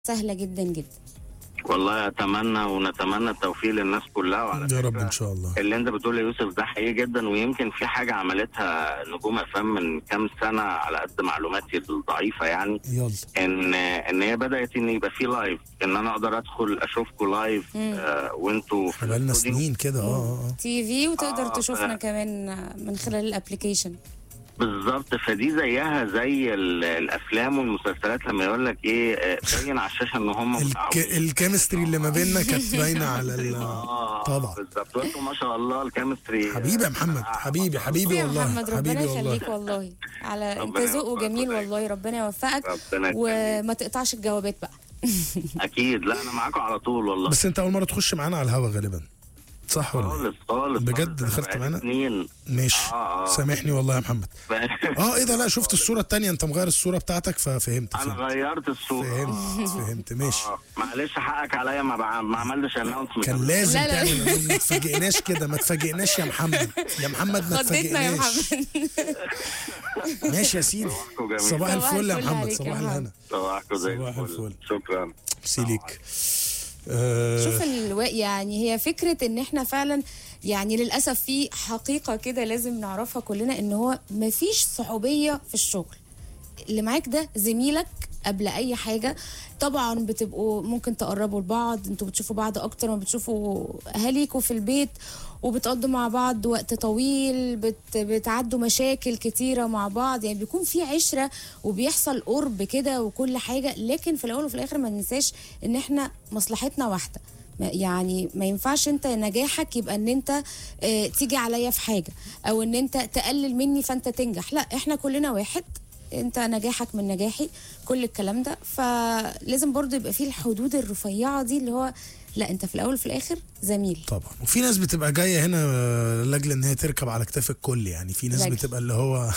سهلة جدا جدا. والله اتمنى ونتمنى التوفيق للناس كلها. وعلى يا رب ان شاء الله. اللي انت بتقول يا يوسف ده حقيقي جدا، ويمكن في حاجه عملتها نجوم افلام من كام سنه على قد معلوماتي الضعيفه يعني. يلا. ان هي بدات ان يبقى في لايف، ان انا اقدر ادخل اشوفكم لايف وانتوا في بقالنا سنين كده تي في وتقدر تشوفنا كمان من خلال الابليكيشن. بالظبط. فدي زيها زي الافلام والمسلسلات لما يقول لك ايه باين على الشاشه ان هم الكيمستري اللي ما بيننا كانت باينه على طبعا. بالظبط. وانتوا ما شاء الله الكيمستري. حبيبي يا محمد، حبيبي والله. محمد ربنا يخليك والله. على انت ذوق جميل والله، ربنا يوفقك وما تقطعش الجوابات بقى. اكيد. لا انا معاكم على طول والله. بس انت اول مره تخش معانا على الهوا غالبا، صح ولا خالص بجد؟ دخلت معانا ماشي. سامحني والله يا محمد. ايه ده؟ لا شفت الصوره الثانيه، انت مغير الصوره بتاعتك ففهمت. انا غيرت الصوره. فهمت ماشي. معلش حقك عليا، ما عملتش اناونسمنت. كان لازم تعمل. ما تفاجئناش كده، ما تفاجئناش يا محمد. ما تفاجئناش. ماشي يا سيدي. صباح الفل يا محمد. صباح الهنا. صباح الفل. شكرا. ميرسي ليك. شوف يعني هي فكرة ان احنا فعلا يعني للأسف في حقيقة كده لازم نعرفها كلنا، ان هو مفيش صحوبية في الشغل. اللي معاك ده زميلك قبل اي حاجة. طبعا بتبقوا ممكن تقربوا لبعض، انتوا بتشوفوا بعض اكتر ما بتشوفوا اهاليكوا في البيت، وبتقضوا مع بعض وقت طويل، بتعدوا مشاكل كتيرة مع بعض، يعني بيكون في عشرة وبيحصل قرب كده وكل حاجة. لكن في الأول وفي الآخر ما ننساش إن إحنا مصلحتنا واحدة. يعني ما ينفعش انت نجاحك يبقى ان انت تيجي عليا في حاجة، او ان انت تقلل مني فانت تنجح. لا، احنا كلنا واحد، انت نجاحك من نجاحي، كل الكلام ده. فلازم برضو يبقى فيه الحدود الرفيعة دي، اللي هو لا، انت في الاول وفي الاخر زميل. طبعا. وفي ناس بتبقى جايه هنا لاجل ان هي تركب على كتاف الكل، يعني في ناس بتبقى اللي هو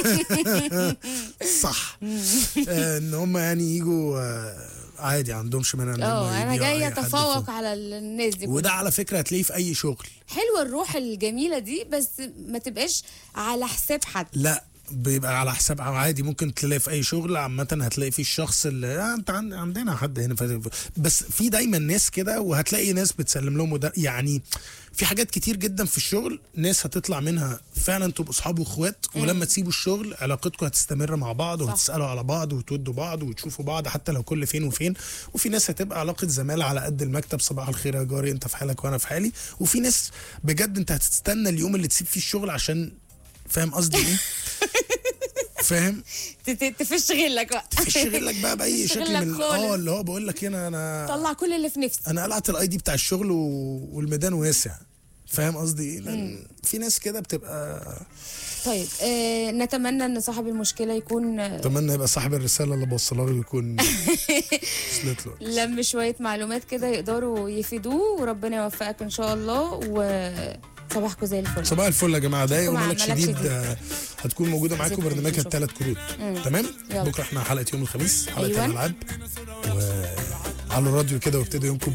صح ان هم يعني يجوا عادي، عندهمش منها ان هم انا جاي اتفوق على الناس دي. وده على فكره هتلاقيه في اي شغل. حلوه الروح الجميله دي، بس ما تبقاش على حساب حد. لا، بيبقى على حساب عادي. ممكن تلاقي في اي شغل عامه هتلاقي فيه الشخص اللي انت عندنا حد هنا بس في دايما ناس كده، وهتلاقي ناس بتسلم لهم. وده يعني في حاجات كتير جدا في الشغل ناس هتطلع منها فعلا تبقوا اصحاب واخوات، ولما تسيبوا الشغل علاقتكم هتستمر مع بعض، وهتسالوا على بعض وتودوا بعض وتشوفوا بعض حتى لو كل فين وفين. وفي ناس هتبقى علاقه زماله على قد المكتب، صباح الخير يا جاري، انت في حالك وانا في حالي. وفي ناس بجد انت هتستنى اليوم اللي تسيب فيه الشغل عشان فاهم قصدي ايه؟ فاهم؟ تفش غلك بقى باي شكل من اللي هو بقول لك هنا انا طلع كل اللي في نفسي. انا قلعت الاي دي بتاع الشغل والميدان واسع. فاهم قصدي ايه؟ في ناس كده بتبقى. طيب نتمنى ان صاحب المشكله يكون اتمنى يبقى صاحب الرساله اللي بوصلها له يكون وصلت له، لم شويه معلومات كده يقدروا يفيدوه، وربنا يوفقك ان شاء الله. صباحكم زي الفل. صباح الفل يا جماعه. ده يوم ملك شديد هتكون موجوده معاكم برنامجها الثلاث كروت. تمام. بكره احنا حلقه يوم الخميس، حلقه الالعاب، وعلى الراديو كده، وابتدوا يومكم